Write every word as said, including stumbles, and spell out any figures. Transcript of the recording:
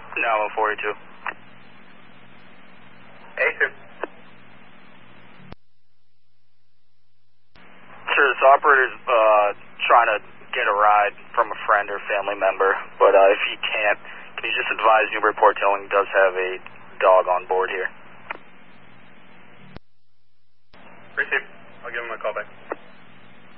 No, I'm forty-two. Hey, sir. Sure, this operator's uh, trying to get a ride from a friend or family member, but uh, if he can't, can you just advise Newburyport Towing does have a dog on board here? Received. I'll give him a call back.